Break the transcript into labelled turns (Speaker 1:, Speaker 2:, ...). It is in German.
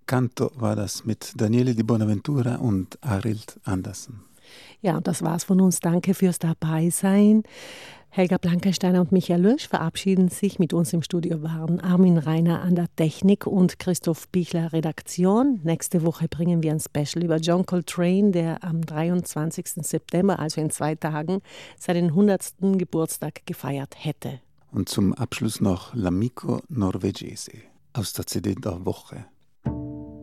Speaker 1: Canto war das mit Daniele Di Bonaventura und Arild Andersen.
Speaker 2: Ja, und das war's von uns. Danke fürs Dabeisein. Helga Blankensteiner und Michael Lösch verabschieden sich. Mit uns im Studio waren Armin Reiner an der Technik und Christoph Bichler Redaktion. Nächste Woche bringen wir ein Special über John Coltrane, der am 23. September, also in 2 Tagen, seinen 100. Geburtstag gefeiert hätte.
Speaker 1: Und zum Abschluss noch L'Amico Norvegese aus der CD der Woche.